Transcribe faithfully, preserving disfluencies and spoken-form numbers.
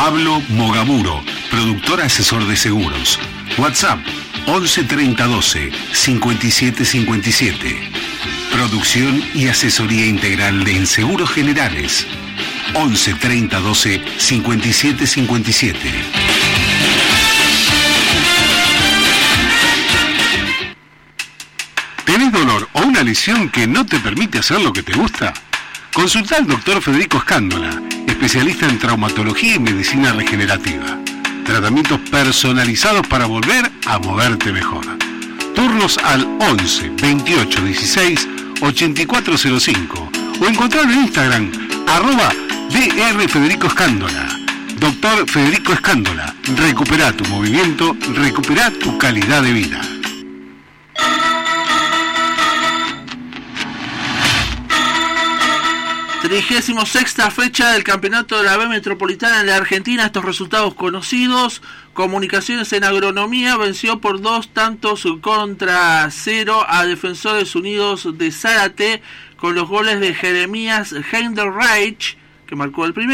Pablo Mogaburo, productor asesor de seguros. WhatsApp once treinta doce cincuenta y siete cincuenta y siete. Producción y asesoría integral de Seguros Generales. once treinta doce cincuenta y siete cincuenta y siete. ¿Tenés dolor o una lesión que no te permite hacer lo que te gusta? Consulta al doctor Federico Escándola, especialista en traumatología y medicina regenerativa. Tratamientos personalizados para volver a moverte mejor. Turnos al once veintiocho dieciséis ochenta y cuatro cero cinco o encontrarlo en Instagram, arroba dr Federico Escándola. Doctor Federico Escándola, recupera tu movimiento, recupera tu calidad de vida. trigésima sexta fecha del campeonato de la B Metropolitana en la Argentina. Estos resultados conocidos: Comunicaciones en Agronomía venció por dos tantos contra cero a Defensores Unidos de Zárate con los goles de Jeremías Heinderreich, que marcó el primero,